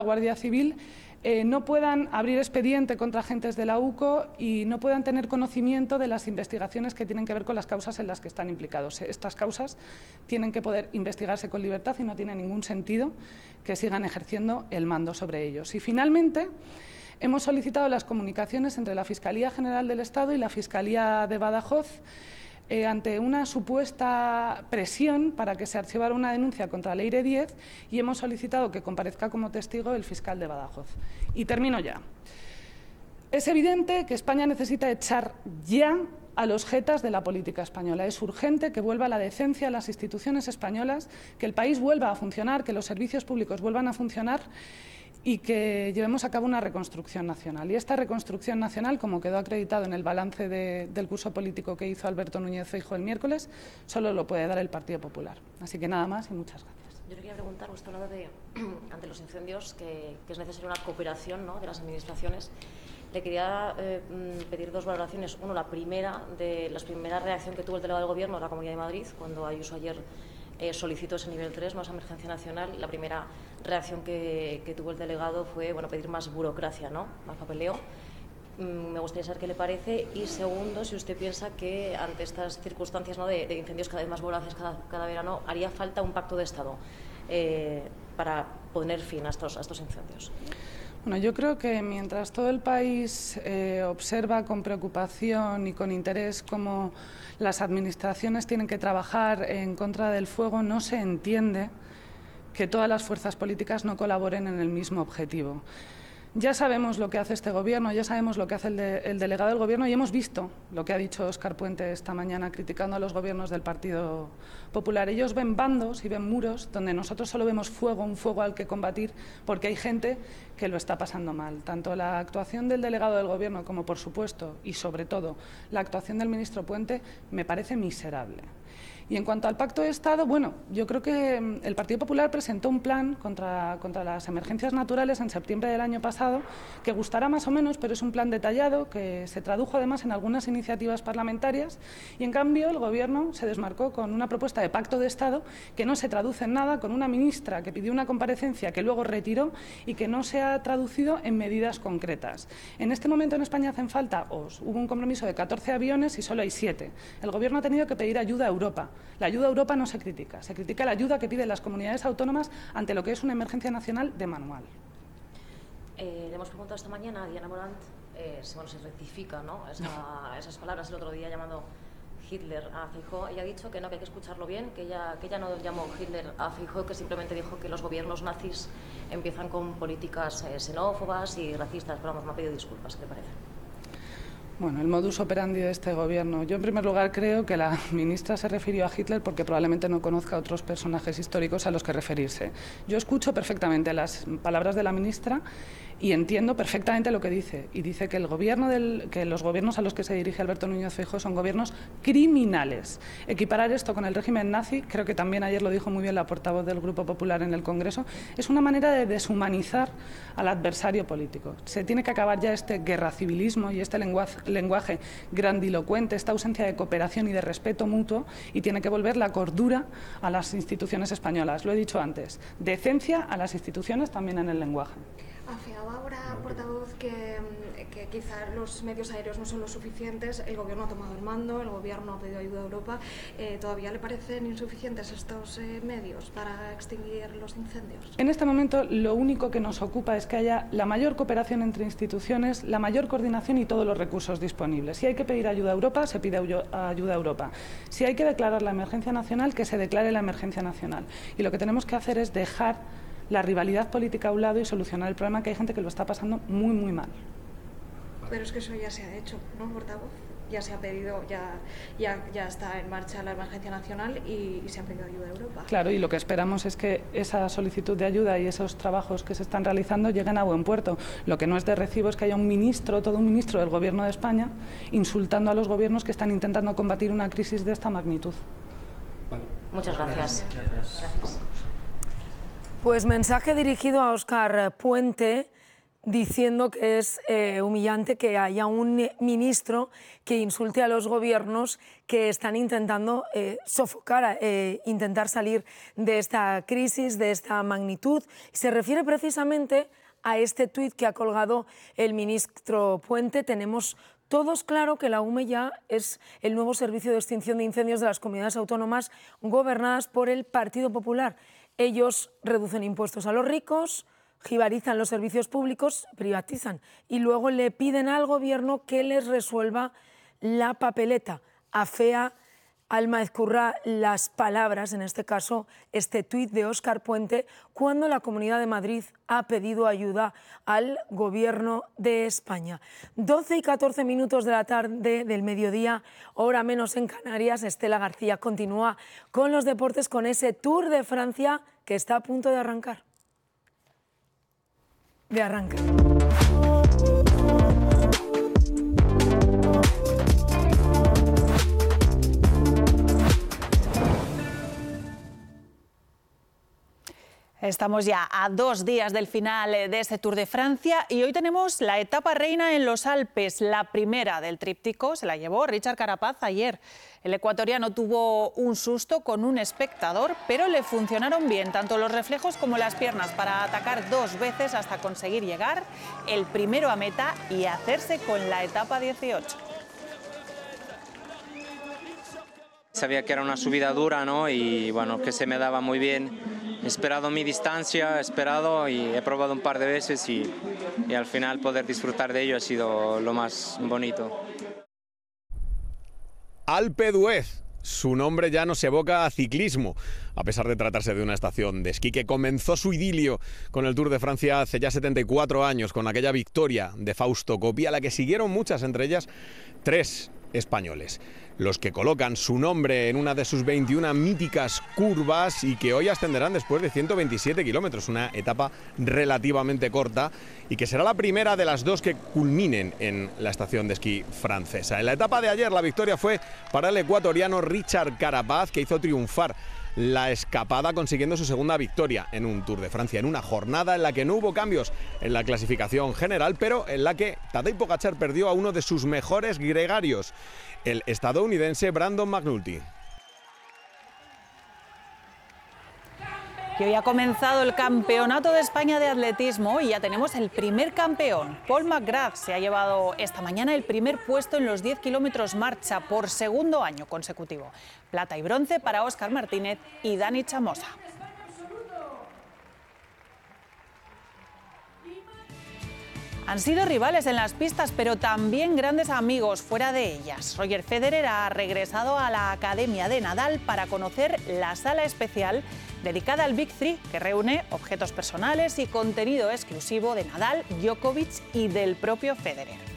Guardia Civil no puedan abrir expediente contra agentes de la UCO y no puedan tener conocimiento de las investigaciones que tienen que ver con las causas en las que están implicados. Estas causas tienen que poder investigarse con libertad y no tiene ningún sentido que sigan ejerciendo el mando sobre ellos. Y finalmente, hemos solicitado las comunicaciones entre la Fiscalía General del Estado y la Fiscalía de Badajoz ante una supuesta presión para que se archivara una denuncia contra Leire Díez, y hemos solicitado que comparezca como testigo el fiscal de Badajoz. Y termino ya. Es evidente que España necesita echar ya a los jetas de la política española. Es urgente que vuelva la decencia a las instituciones españolas, que el país vuelva a funcionar, que los servicios públicos vuelvan a funcionar y que llevemos a cabo una reconstrucción nacional. Y esta reconstrucción nacional, como quedó acreditado en el balance del curso político que hizo Alberto Núñez Feijóo el miércoles, solo lo puede dar el Partido Popular. Así que nada más y muchas gracias. Yo le quería preguntar, usted ha hablado de, ante los incendios, que es necesaria una cooperación, ¿no?, de las administraciones. Le quería pedir dos valoraciones. Uno, la primera reacción que tuvo el delegado del Gobierno de la Comunidad de Madrid, cuando Ayuso ayer solicitó ese nivel 3, ¿no?, esa emergencia nacional. La primera reacción que tuvo el delegado fue, bueno, pedir más burocracia, ¿no?, más papeleo. Me gustaría saber qué le parece. Y segundo, si usted piensa que ante estas circunstancias, ¿no?, de incendios cada vez más voraces cada verano, haría falta un pacto de Estado para poner fin a estos incendios. Bueno, yo creo que mientras todo el país observa con preocupación y con interés cómo las administraciones tienen que trabajar en contra del fuego, no se entiende que todas las fuerzas políticas no colaboren en el mismo objetivo. Ya sabemos lo que hace este Gobierno, ya sabemos lo que hace el delegado del Gobierno y hemos visto lo que ha dicho Óscar Puente esta mañana criticando a los gobiernos del Partido Popular. Ellos ven bandos y ven muros donde nosotros solo vemos fuego, un fuego al que combatir, porque hay gente que lo está pasando mal. Tanto la actuación del delegado del Gobierno como, por supuesto, y sobre todo, la actuación del ministro Puente me parece miserable. Y en cuanto al Pacto de Estado, bueno, yo creo que el Partido Popular presentó un plan contra las emergencias naturales en septiembre del año pasado, que gustará más o menos, pero es un plan detallado, que se tradujo además en algunas iniciativas parlamentarias, y en cambio el Gobierno se desmarcó con una propuesta de Pacto de Estado que no se traduce en nada, con una ministra que pidió una comparecencia que luego retiró y que no se ha traducido en medidas concretas. En este momento en España hacen falta, hubo un compromiso de 14 aviones y solo hay 7. El Gobierno ha tenido que pedir ayuda a Europa. La ayuda a Europa no se critica la ayuda que piden las comunidades autónomas ante lo que es una emergencia nacional de manual. Le hemos preguntado esta mañana a Diana Morant si se rectifica, ¿no?, esas palabras el otro día llamando Hitler a Feijóo. Ella ha dicho que no, que hay que escucharlo bien, que ella no llamó Hitler a Feijóo, que simplemente dijo que los gobiernos nazis empiezan con políticas xenófobas y racistas, pero vamos, no ha pedido disculpas. ¿Qué le parece? Bueno, el modus operandi de este Gobierno. Yo, en primer lugar, creo que la ministra se refirió a Hitler porque probablemente no conozca a otros personajes históricos a los que referirse. Yo escucho perfectamente las palabras de la ministra y entiendo perfectamente lo que dice. Y dice que que los gobiernos a los que se dirige Alberto Núñez Feijóo son gobiernos criminales. Equiparar esto con el régimen nazi, creo que también ayer lo dijo muy bien la portavoz del Grupo Popular en el Congreso, es una manera de deshumanizar al adversario político. Se tiene que acabar ya este guerracivilismo y este lenguaje grandilocuente, esta ausencia de cooperación y de respeto mutuo, y tiene que volver la cordura a las instituciones españolas. Lo he dicho antes, decencia a las instituciones también en el lenguaje. Afeaba ahora, portavoz, que quizá los medios aéreos no son lo suficientes, el Gobierno ha tomado el mando, el Gobierno ha pedido ayuda a Europa. ¿Todavía le parecen insuficientes estos medios para extinguir los incendios? En este momento lo único que nos ocupa es que haya la mayor cooperación entre instituciones, la mayor coordinación y todos los recursos disponibles. Si hay que pedir ayuda a Europa, se pide ayuda a Europa. Si hay que declarar la emergencia nacional, que se declare la emergencia nacional. Y lo que tenemos que hacer es dejar la rivalidad política a un lado y solucionar el problema, que hay gente que lo está pasando muy, muy mal. Pero es que eso ya se ha hecho, ¿no, portavoz? Ya se ha pedido, ya está en marcha la emergencia nacional y se ha pedido ayuda a Europa. Claro, y lo que esperamos es que esa solicitud de ayuda y esos trabajos que se están realizando lleguen a buen puerto. Lo que no es de recibo es que haya todo un ministro del Gobierno de España insultando a los gobiernos que están intentando combatir una crisis de esta magnitud. Vale. Muchas gracias. Gracias. Pues mensaje dirigido a Óscar Puente, diciendo que es humillante que haya un ministro que insulte a los gobiernos que están intentando sofocar, intentar salir de esta crisis, de esta magnitud. Se refiere precisamente a este tuit que ha colgado el ministro Puente. Tenemos todos claro que la UME ya es el nuevo servicio de extinción de incendios de las comunidades autónomas gobernadas por el Partido Popular. Ellos reducen impuestos a los ricos, jibarizan los servicios públicos, privatizan y luego le piden al gobierno que les resuelva la papeleta. Afea Alma Ezcurra las palabras, en este caso este tuit de Óscar Puente, cuando la Comunidad de Madrid ha pedido ayuda al Gobierno de España. 12 y 14 minutos de la tarde del mediodía, hora menos en Canarias. Estela García continúa con los deportes, con ese Tour de Francia que está a punto de arrancar. Estamos ya a 2 días del final de este Tour de Francia y hoy tenemos la etapa reina en los Alpes. La primera del tríptico se la llevó Richard Carapaz ayer. El ecuatoriano tuvo un susto con un espectador, pero le funcionaron bien tanto los reflejos como las piernas para atacar 2 veces hasta conseguir llegar el primero a meta y hacerse con la etapa 18. Sabía que era una subida dura, ¿no? Y bueno, que se me daba muy bien. He esperado mi distancia, y he probado un par de veces y al final poder disfrutar de ello ha sido lo más bonito. Alpe d'Huez. Su nombre ya nos evoca a ciclismo, a pesar de tratarse de una estación de esquí que comenzó su idilio con el Tour de Francia hace ya 74 años, con aquella victoria de Fausto Coppi, a la que siguieron muchas, entre ellas 3 españoles. Los que colocan su nombre en una de sus 21 míticas curvas y que hoy ascenderán después de 127 kilómetros, una etapa relativamente corta y que será la primera de las 2 que culminen en la estación de esquí francesa. En la etapa de ayer la victoria fue para el ecuatoriano Richard Carapaz, que hizo triunfar la escapada consiguiendo su segunda victoria en un Tour de Francia, en una jornada en la que no hubo cambios en la clasificación general, pero en la que Tadej Pogačar perdió a uno de sus mejores gregarios, el estadounidense Brandon McNulty. Y hoy ha comenzado el Campeonato de España de Atletismo y ya tenemos el primer campeón. Paul McGrath se ha llevado esta mañana el primer puesto en los 10 kilómetros marcha por segundo año consecutivo. Plata y bronce para Óscar Martínez y Dani Chamosa. Han sido rivales en las pistas, pero también grandes amigos fuera de ellas. Roger Federer ha regresado a la Academia de Nadal para conocer la sala especial dedicada al Big Three, que reúne objetos personales y contenido exclusivo de Nadal, Djokovic y del propio Federer.